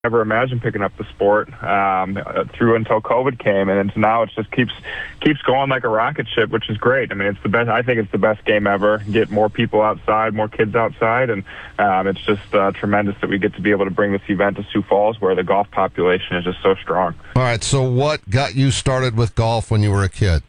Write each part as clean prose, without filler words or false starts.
never imagined picking up the sport through until COVID came, and now it just keeps going like a rocket ship, which is great. I mean, it's the best. I think it's the best game ever. Get more people outside, more kids outside, and it's just tremendous that we get to be able to bring this event to Sioux Falls, where the golf population is just so strong. All right. So, what got you started with golf when you were a kid?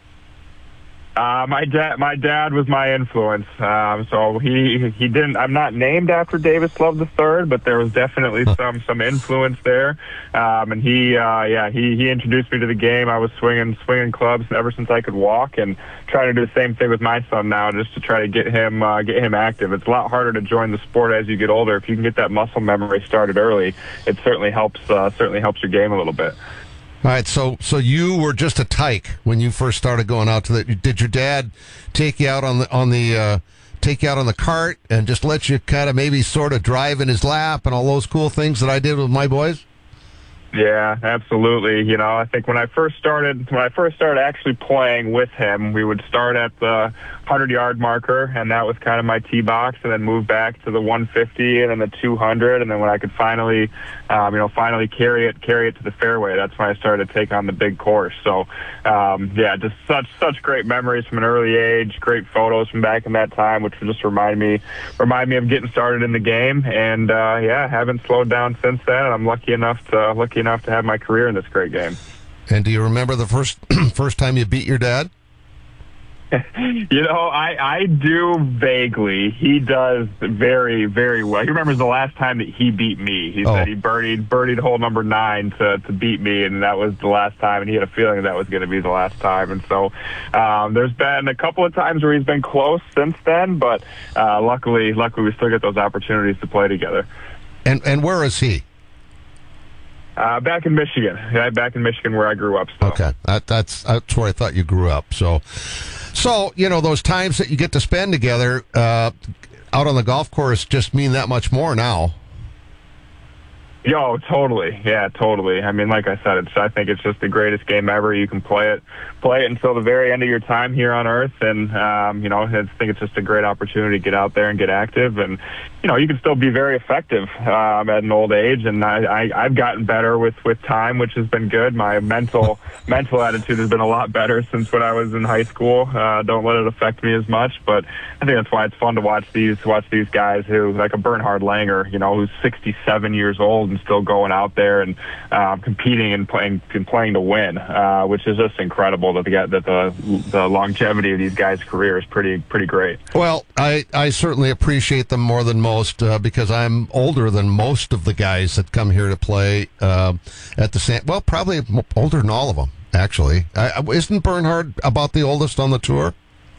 My dad was my influence. So he didn't. I'm not named after Davis Love III, but there was definitely some influence there. And he introduced me to the game. I was swinging clubs ever since I could walk, and trying to do the same thing with my son now, just to try to get him active. It's a lot harder to join the sport as you get older. If you can get that muscle memory started early, it certainly helps your game a little bit. All right, so you were just a tyke when you first started going out to the. Did your dad take you out on the cart and just let you kind of maybe sort of drive in his lap and all those cool things that I did with my boys? Yeah, absolutely. You know, I think when I first started actually playing with him, we would start at the 100-yard marker, and that was kind of my tee box, and then move back to the 150 and then the 200, and then when I could finally carry it to the fairway, that's when I started to take on the big course. So, just such great memories from an early age, great photos from back in that time, which just remind me of getting started in the game, and haven't slowed down since then. And I'm lucky enough to have my career in this great game. And do you remember the first time you beat your dad? You know, I do vaguely. He does very, very well. He remembers the last time that he beat me. He said he birdied hole number 9 to beat me, and that was the last time, and he had a feeling that was going to be the last time. And so there's been a couple of times where he's been close since then, but luckily we still get those opportunities to play together. And where is he? Back in Michigan. Yeah, back in Michigan where I grew up. So. Okay, that's where I thought you grew up. So, you know, those times that you get to spend together out on the golf course just mean that much more now. Yo, totally. Yeah, totally. I mean, like I said, I think it's just the greatest game ever. You can play it until the very end of your time here on Earth, and I think it's just a great opportunity to get out there and get active, and you can still be very effective at an old age. And I've gotten better with time, which has been good. My mental attitude has been a lot better since when I was in high school. Don't let it affect me as much, but I think that's why it's fun to watch these guys who, like a Bernhard Langer, who's 67 years old and still going out there and competing and playing to win, which is just incredible that the longevity of these guys' careers is pretty great. Well, I certainly appreciate them more than most because I'm older than most of the guys that come here to play at the same. Well, probably older than all of them, actually. Isn't Bernhard about the oldest on the tour?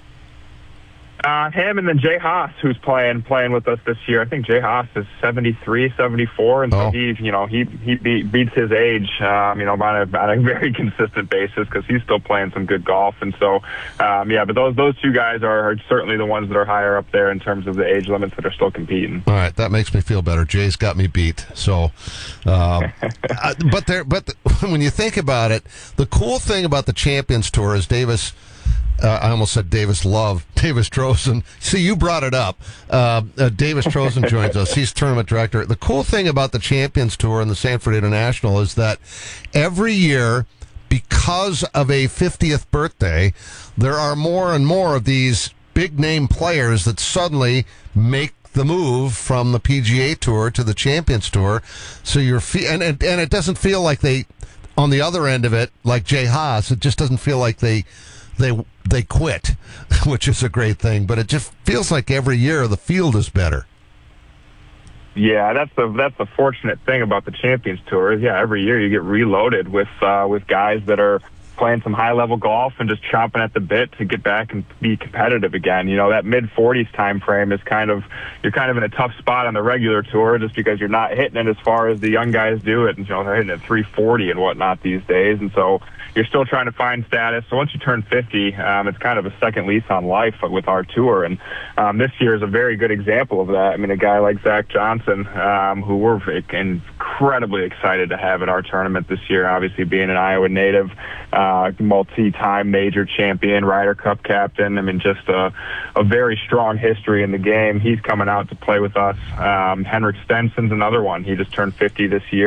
Him and then Jay Haas, who's playing with us this year. I think Jay Haas is 73, 74, and so he beats his age, on a very consistent basis because he's still playing some good golf. And so, but those two guys are certainly the ones that are higher up there in terms of the age limits that are still competing. All right, that makes me feel better. Jay's got me beat. So, but when you think about it, the cool thing about the Champions Tour is Davis. I almost said Davis Love. Davis Trozen. See, you brought it up. Davis Trozen joins us. He's tournament director. The cool thing about the Champions Tour and the Sanford International is that every year, because of a 50th birthday, there are more and more of these big-name players that suddenly make the move from the PGA Tour to the Champions Tour. So and it doesn't feel like they, on the other end of it, like Jay Haas, it just doesn't feel like they quit, which is a great thing, but it just feels like every year the field is better. Yeah, that's the fortunate thing about the Champions Tour is, every year you get reloaded with guys that are playing some high-level golf and just chomping at the bit to get back and be competitive again. That mid-40s time frame is you're kind of in a tough spot on the regular tour just because you're not hitting it as far as the young guys do it. And, they're hitting at 340 and whatnot these days. And so you're still trying to find status. So once you turn 50, it's kind of a second lease on life with our tour. And this year is a very good example of that. I mean, a guy like Zach Johnson, who we're incredibly excited to have at our tournament this year, obviously being an Iowa native, multi-time major champion, Ryder Cup captain. I mean, just a very strong history in the game. He's coming out to play with us. Henrik Stenson's another one. He just turned 50 this year.